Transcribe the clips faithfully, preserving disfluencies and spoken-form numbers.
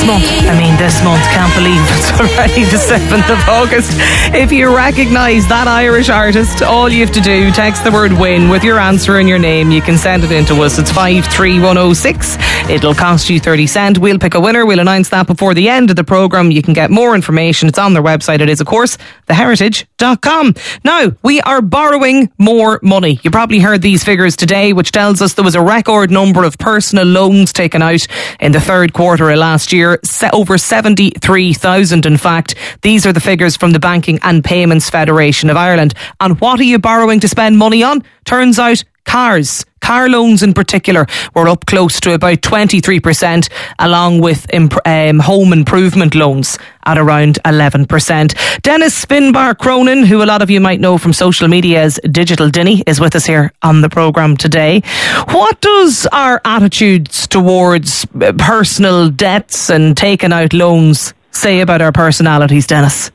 month. I mean, this month, can't believe it's already the seventh of August. If you recognise that Irish artist, all you have to do, text the word win with your answer and your name. You can send it in to us. It's five three one oh six. It'll cost you thirty cent. We'll pick a winner. We'll announce that before the end of the programme. You can get more information. It's on their website. It is, of course, the heritage dot com. Now, we are borrowing more money. You probably heard these figures today, which tells us there was a record number of personal loans taken out in the third quarter of last year. Over seventy-three thousand, in fact. These are the figures from the Banking and Payments Federation of Ireland. And what are you borrowing to spend money on? Turns out, cars. Car loans in particular were up close to about twenty-three percent, along with imp- um, home improvement loans at around eleven percent. Dennis Finbar Cronin, who a lot of you might know from social media as Digital Dinny, is with us here on the programme today. What does our attitudes towards personal debts and taking out loans say about our personalities, Dennis?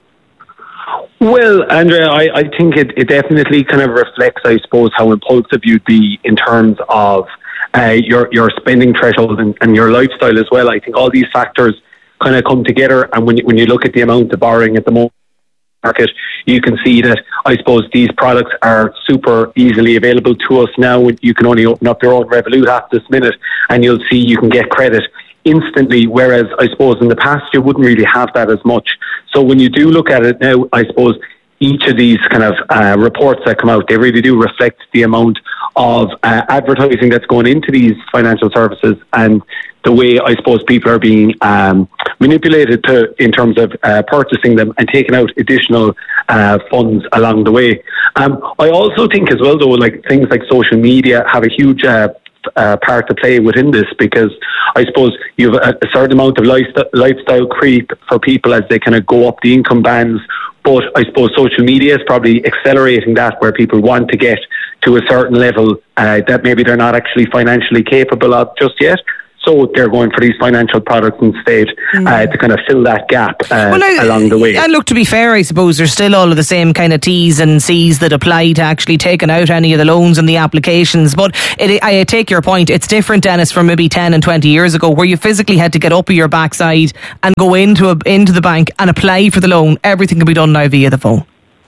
Well, Andrea, I, I think it, it definitely kind of reflects, I suppose, how impulsive you'd be in terms of uh, your your spending threshold and, and your lifestyle as well. I think all these factors kind of come together, and when you, when you look at the amount of borrowing at the moment market, you can see that, I suppose, these products are super easily available to us now. You can only open up your own Revolut app this minute, and you'll see you can get credit instantly, whereas I suppose in the past you wouldn't really have that as much. So when you do look at it now, I suppose each of these kind of uh, reports that come out, they really do reflect the amount of uh, advertising that's going into these financial services and the way, I suppose, people are being um, manipulated to in terms of uh, purchasing them and taking out additional uh, funds along the way. Um, I also think as well, though, like things like social media have a huge uh, Uh, part to play within this, because I suppose you have a, a certain amount of lifestyle, lifestyle creep for people as they kind of go up the income bands, but I suppose social media is probably accelerating that, where people want to get to a certain level uh, that maybe they're not actually financially capable of just yet. So they're going for these financial products instead mm. uh, to kind of fill that gap uh, well, I, along the way. And look, to be fair, I suppose there's still all of the same kind of T's and C's that apply to actually taking out any of the loans and the applications. But it, I take your point. It's different, Dennis, from maybe ten and twenty years ago, where you physically had to get up of your backside and go into a, into the bank and apply for the loan. Everything can be done now via the phone.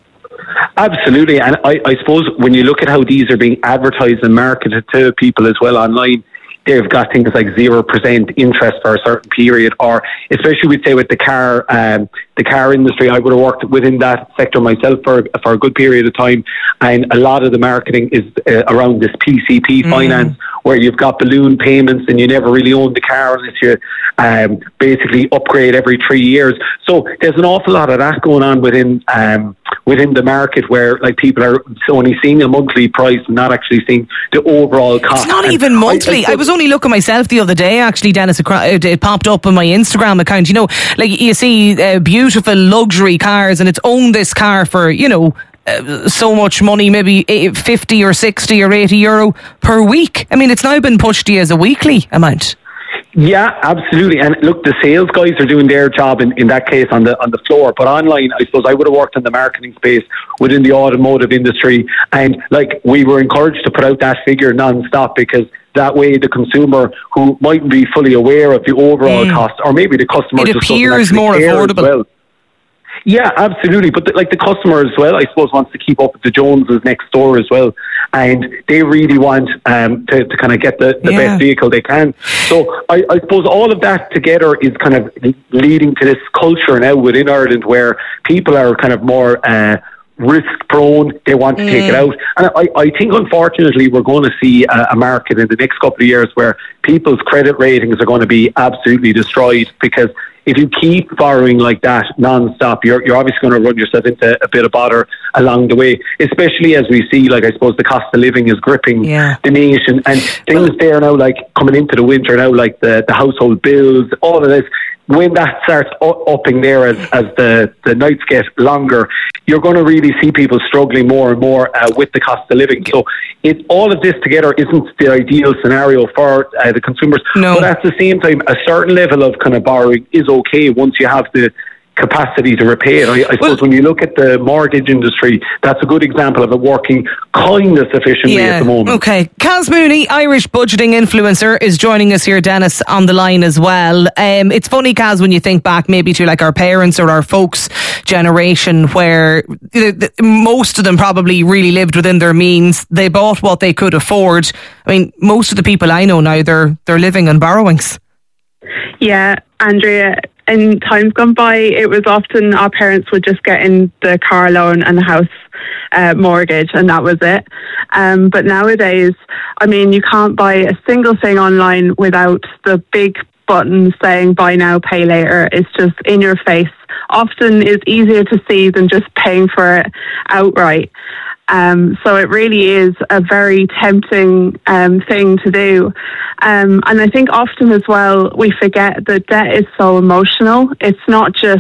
Absolutely. And I, I suppose when you look at how these are being advertised and marketed to people as well online, they've got things like zero percent interest for a certain period, or especially we'd say with the car, um, the car industry. I would have worked within that sector myself for for a good period of time, and a lot of the marketing is uh, around this P C P mm. finance, where you've got balloon payments and you never really own the car unless you um, basically upgrade every three years. So there's an awful lot of that going on within um, within the market, where like people are only seeing a monthly price and not actually seeing the overall cost. It's not and even monthly. I, I, I was only looking myself the other day, actually, Dennis. It, it popped up on my Instagram account. You know, like you see uh, beautiful luxury cars, and it's own this car for, you know, Uh, so much money, maybe fifty or sixty or eighty euro per week. I mean, it's now been pushed to you as a weekly amount. Yeah, absolutely. And look, the sales guys are doing their job in, in that case on the on the floor. But online, I suppose I would have worked in the marketing space within the automotive industry, and like we were encouraged to put out that figure non-stop, because that way the consumer who mightn't be fully aware of the overall mm. cost, or maybe the customer it just appears more affordable. Well. Yeah, absolutely. But the, like the customer as well, I suppose, wants to keep up with the Joneses next door as well. And they really want um, to, to kind of get the, the yeah. best vehicle they can. So I, I suppose all of that together is kind of leading to this culture now within Ireland, where people are kind of more uh, risk prone. They want to mm. take it out. And I, I think, unfortunately, we're going to see a, a market in the next couple of years where people's credit ratings are going to be absolutely destroyed, because if you keep borrowing like that non-stop, you're, you're obviously going to run yourself into a bit of bother along the way, especially as we see, like, I suppose the cost of living is gripping yeah. the nation, and things there now, like coming into the winter now, like the, the household bills, all of this, when that starts upping there as, as the, the nights get longer, you're going to really see people struggling more and more uh, with the cost of living. So it, all of this together isn't the ideal scenario for uh, the consumers. No. But at the same time, a certain level of kind of borrowing is okay once you have the capacity to repay it. I, I suppose well, when you look at the mortgage industry, that's a good example of it working kind of sufficiently yeah, at the moment. Okay. Kaz Mooney, Irish budgeting influencer, is joining us here, Dennis, on the line as well. Um, it's funny, Kaz, when you think back maybe to like our parents or our folks' generation, where the, the, most of them probably really lived within their means. They bought what they could afford. I mean, most of the people I know now, they're they're living on borrowings. Yeah, Andrea, in times gone by, it was often our parents would just get in the car loan and the house uh, mortgage, and that was it. Um, but nowadays, I mean, you can't buy a single thing online without the big button saying buy now, pay later. It's just in your face. Often is easier to see than just paying for it outright. Um, so it really is a very tempting um, thing to do. Um, and I think often as well, we forget that debt is so emotional. It's not just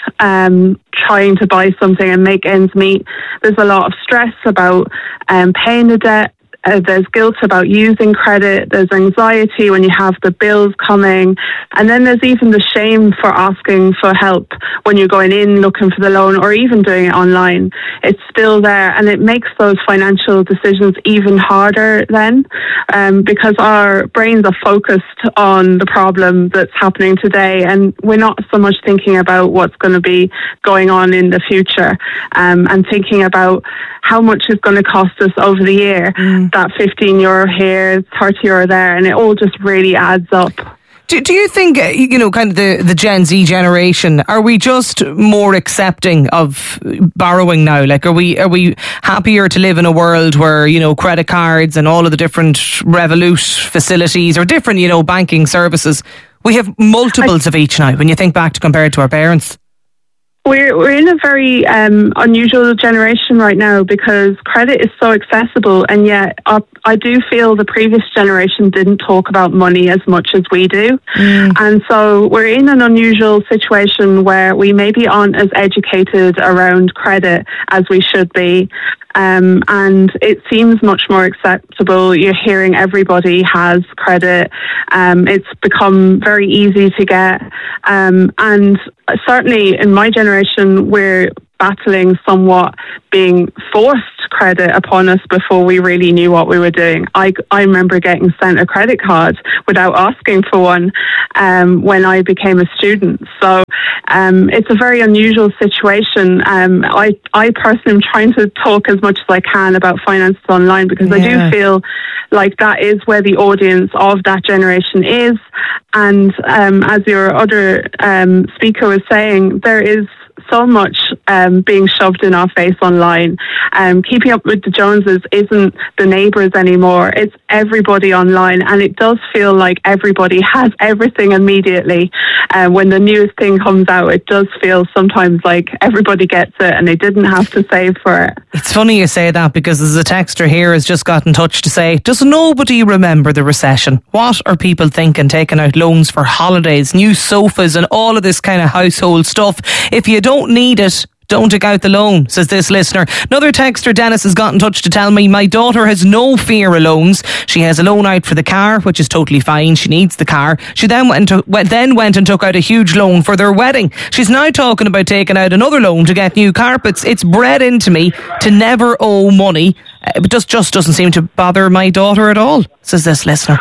um, trying to buy something and make ends meet. There's a lot of stress about um, paying the debt. Uh, there's guilt about using credit. There's anxiety when you have the bills coming. And then there's even the shame for asking for help when you're going in looking for the loan or even doing it online. It's still there, and it makes those financial decisions even harder then um, because our brains are focused on the problem that's happening today, and we're not so much thinking about what's going to be going on in the future um, and thinking about how much it's going to cost us over the year. Mm. That fifteen euro here, thirty euro there, and it all just really adds up. Do, do you think, you know, kind of the, the Gen Z generation, are we just more accepting of borrowing now? Like, are we are we happier to live in a world where, you know, credit cards and all of the different Revolut facilities or different, you know, banking services, we have multiples I, of each now when you think back to compared to our parents? We're we're in a very um, unusual generation right now because credit is so accessible, and yet uh, I do feel the previous generation didn't talk about money as much as we do. Mm. And so we're in an unusual situation where we maybe aren't as educated around credit as we should be. Um, and it seems much more acceptable. You're hearing everybody has credit. Um, it's become very easy to get. Um, and certainly in my generation, we're battling somewhat being forced credit upon us before we really knew what we were doing. I, I remember getting sent a credit card without asking for one um, when I became a student. So um, it's a very unusual situation. Um, I, I personally am trying to talk as much as I can about finances online because yeah. I do feel like that is where the audience of that generation is. And um, as your other um, speaker was saying, there is so much um, being shoved in our face online. Um, keeping up with the Joneses isn't the neighbours anymore. It's everybody online, and it does feel like everybody has everything immediately. Uh, when the newest thing comes out, it does feel sometimes like everybody gets it and they didn't have to save for it. It's funny you say that because there's a texter here has just got in touch to say, does nobody remember the recession? What are people thinking taking out loans for holidays, new sofas and all of this kind of household stuff? If you don't need it, don't take out the loan, says this listener. Another texter, Dennis, has got in touch to tell me my daughter has no fear of loans. She has a loan out for the car, which is totally fine. She needs the car. She then went, to, then went and took out a huge loan for their wedding. She's now talking about taking out another loan to get new carpets. It's bred into me to never owe money. It just, just doesn't seem to bother my daughter at all, says this listener.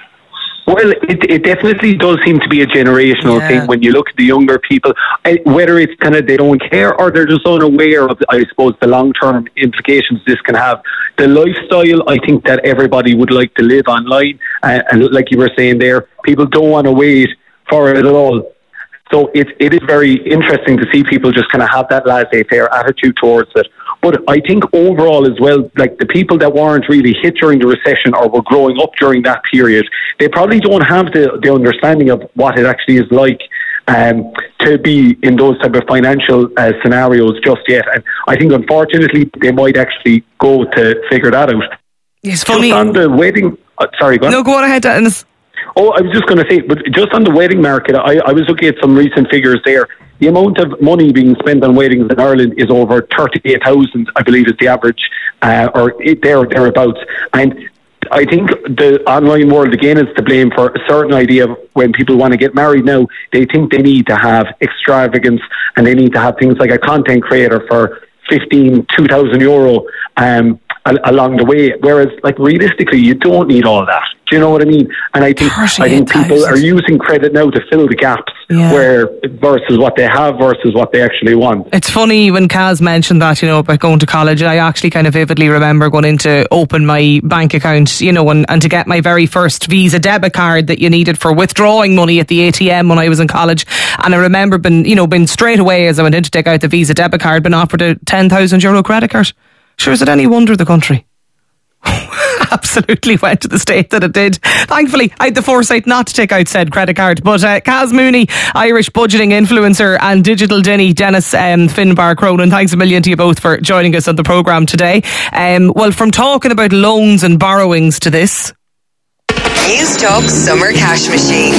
Well, it, it definitely does seem to be a generational yeah. thing when you look at the younger people, whether it's kind of they don't care or they're just unaware of, I suppose, the long-term implications this can have. The lifestyle, I think, that everybody would like to live online, uh, and like you were saying there, people don't want to wait for it at all. So it, it is very interesting to see people just kind of have that laissez-faire attitude towards it. But I think overall as well, like the people that weren't really hit during the recession or were growing up during that period, they probably don't have the, the understanding of what it actually is like um, to be in those type of financial uh, scenarios just yet. And I think unfortunately they might actually go to figure that out. It's funny. Just on the wedding, uh, sorry, go on. No, go on ahead, Dennis. Oh, I was just going to say, but just on the wedding market, I, I was looking at some recent figures there. The amount of money being spent on weddings in Ireland is over thirty-eight thousand, I believe is the average, uh, or there thereabouts. And I think the online world again is to blame for a certain idea of when people want to get married now. They think they need to have extravagance and they need to have things like a content creator for fifteen, two thousand euro um, along the way. Whereas, like, realistically, you don't need all that. Do you know what I mean? And I think I think people are using credit now to fill the gaps yeah. where versus what they have versus what they actually want. It's funny when Kaz mentioned that, you know, about going to college. I actually kind of vividly remember going in to open my bank account, you know, and, and to get my very first Visa debit card that you needed for withdrawing money at the A T M when I was in college. And I remember being, you know, being straight away as I went in to take out the Visa debit card, been offered a ten thousand euro credit card. Sure, is it any wonder the country absolutely went to the state that it did? Thankfully, I had the foresight not to take out said credit card. But uh, Kaz Mooney, Irish budgeting influencer and digital Dinny, Dennis um, Finbar Cronin, thanks a million to you both for joining us on the programme today. Um, well, from talking about loans and borrowings to this. News Talk Summer Cash Machine.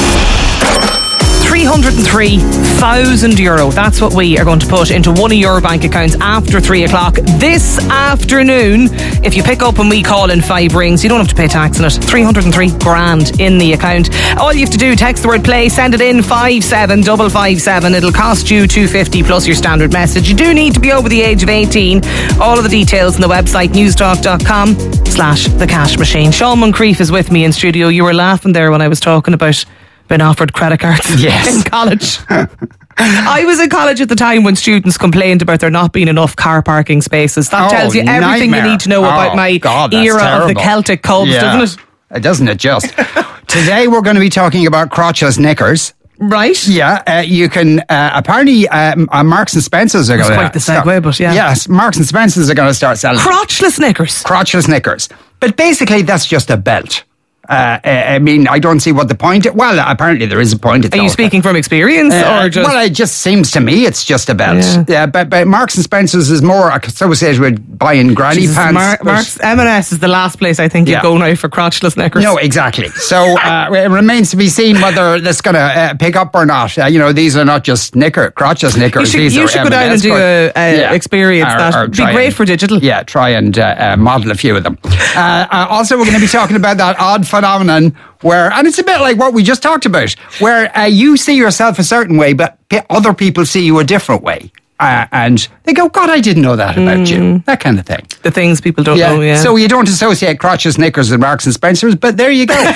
three hundred three thousand euro. That's what we are going to put into one of your bank accounts after three o'clock this afternoon. If you pick up and we call in five rings, you don't have to pay tax on it. three hundred three grand in the account. All you have to do, text the word play, send it in five seven five five seven. It'll cost you two fifty plus your standard message. You do need to be over the age of eighteen. All of the details on the website newstalk.com slash the cash machine. Sean Moncrief is with me in studio. You were laughing there when I was talking about been offered credit cards yes. in college. I was in college at the time when students complained about there not being enough car parking spaces. That oh, tells you everything nightmare. you need to know oh, about my God, era terrible. of the Celtic Cubs, yeah. doesn't it? Doesn't it just? Today we're going to be talking about crotchless knickers. Right. Yeah, uh, you can, uh, apparently, uh, uh, Marks and Spencer's are going to... That's quite the segue, but yeah. Yes, Marks and Spencer's are going to start selling... Crotchless knickers. Crotchless knickers. But basically, that's just a belt. Uh, I mean, I don't see what the point is. Well, apparently there is a point. It's Are you speaking from experience? Uh, or just? Well, it just seems to me it's just a belt. Yeah. Yeah, but, but Marks and Spencer's is more associated with buying granny Jesus, pants. Mar- Marks M and S is the last place I think Yeah. you go now for crotchless knickers. No, exactly. So uh, it remains to be seen whether this is going to uh, pick up or not. Uh, you know, these are not just knicker, crotchless knickers. You should, these you are should go down and do a, a yeah. experience Or- that. or It'd be try great and- for digital. Yeah, try and uh, uh, model a few of them. Uh, uh, also, we're going to be talking about that odd phenomenon where, and it's a bit like what we just talked about, where uh, you see yourself a certain way, but p- other people see you a different way. Uh, and they go, God, I didn't know that about Mm. you. That kind of thing. The things people don't know, yeah. So you don't associate crotchless knickers with Marks and Spencer's, but there you go.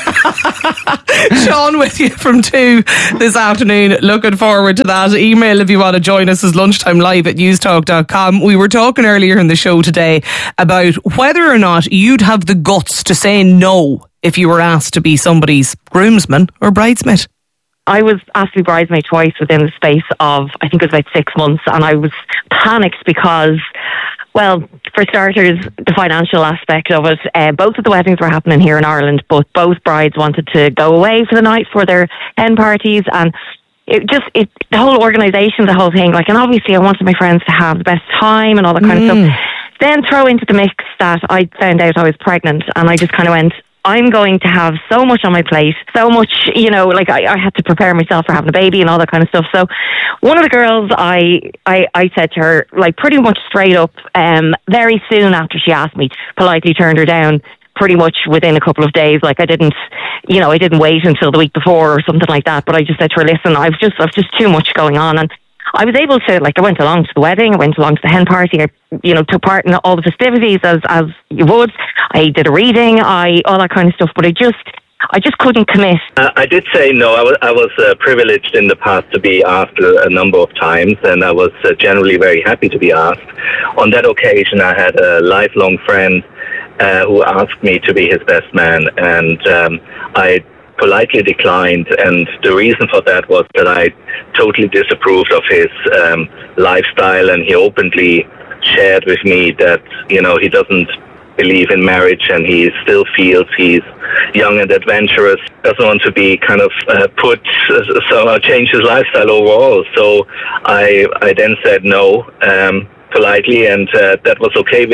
Sean with you from two this afternoon. Looking forward to that. Email if you want to join us as lunchtime live at newstalk dot com. We were talking earlier in the show today about whether or not you'd have the guts to say no if you were asked to be somebody's groomsman or bridesmaid. I was asked to be bridesmaid twice within the space of, I think it was about six months, and I was panicked because, well, for starters, the financial aspect of it. Uh, both of the weddings were happening here in Ireland, but both brides wanted to go away for the night for their hen parties, and it just, it, the whole organisation, the whole thing, like, and obviously I wanted my friends to have the best time and all that kind Mm. of stuff. Then throw into the mix that I found out I was pregnant, and I just kind of went, I'm going to have so much on my plate, so much, you know, like I, I had to prepare myself for having a baby and all that kind of stuff. So one of the girls, I, I, I said to her, like pretty much straight up, um, very soon after she asked me, politely turned her down pretty much within a couple of days. Like I didn't, you know, I didn't wait until the week before or something like that. But I just said to her, listen, I've just, I've just too much going on. And I was able to, like, I went along to the wedding, I went along to the hen party, I, you know, took part in all the festivities as as you would. I did a reading, I all that kind of stuff, but I just, I just couldn't commit. Uh, I did say no. I was, I was uh, privileged in the past to be asked a, a number of times, and I was uh, generally very happy to be asked. On that occasion, I had a lifelong friend uh, who asked me to be his best man, and um, I politely declined, and the reason for that was that I totally disapproved of his um, lifestyle, and he openly shared with me that, you know, he doesn't believe in marriage, and he still feels he's young and adventurous, doesn't want to be kind of uh, put, uh, so uh, change his lifestyle overall. So I, I then said no, um, politely, and uh, that was okay with him.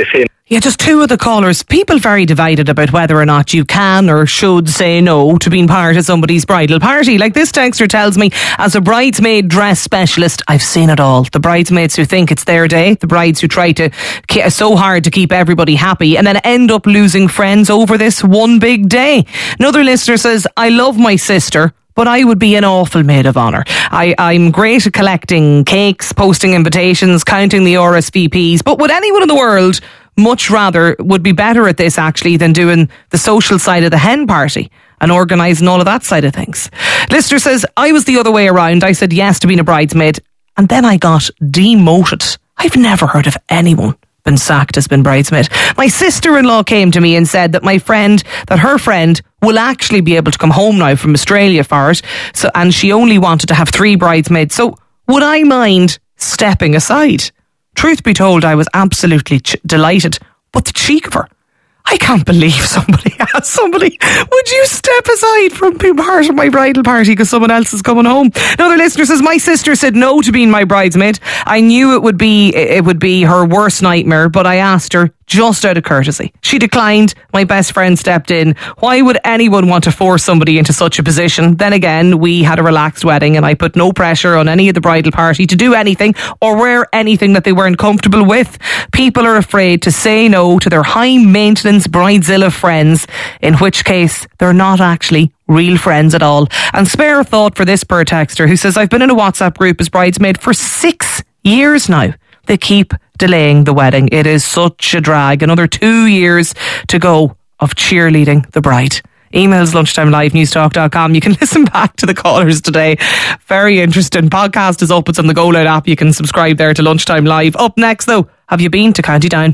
Yeah, just two of the callers. People very divided about whether or not you can or should say no to being part of somebody's bridal party. Like this texter tells me, as a bridesmaid dress specialist, I've seen it all. The bridesmaids who think it's their day, the brides who try to so hard to keep everybody happy and then end up losing friends over this one big day. Another listener says, I love my sister, but I would be an awful maid of honour. I, I'm great at collecting cakes, posting invitations, counting the R S V Ps, but would anyone in the world much rather, would be better at this actually than doing the social side of the hen party and organising all of that side of things. Listener says, I was the other way around. I said yes to being a bridesmaid and then I got demoted. I've never heard of anyone been sacked as been bridesmaid. My sister-in-law came to me and said that my friend, that her friend will actually be able to come home now from Australia for it. So, and she only wanted to have three bridesmaids. So would I mind stepping aside? Truth be told, I was absolutely ch- delighted. But the cheek of her. I can't believe somebody asked somebody, would you step aside from being part of my bridal party because someone else is coming home? Another listener says, my sister said no to being my bridesmaid. I knew it would be it would be her worst nightmare, but I asked her just out of courtesy. She declined. My best friend stepped in. Why would anyone want to force somebody into such a position? Then again, we had a relaxed wedding and I put no pressure on any of the bridal party to do anything or wear anything that they weren't comfortable with. People are afraid to say no to their high maintenance bridezilla friends, in which case they're not actually real friends at all. And spare a thought for this per texter who says, I've been in a WhatsApp group as bridesmaid for six years now. They keep delaying the wedding. It is such a drag. Another two years to go of cheerleading the bride. Emails lunchtime live newstalk dot com. You can listen back to the callers today. Very interesting. Podcast is up. It's on the Go Loud app. You can subscribe there to Lunchtime Live. Up next though, have you been to County Down?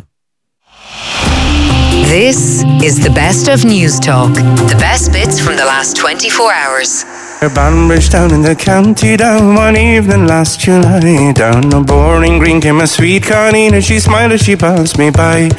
This is the best of News Talk. The best bits from the last twenty-four hours. Banbridge down in the county down one evening last July. Down a boring green came a sweet Carnina. She smiled as she passed me by.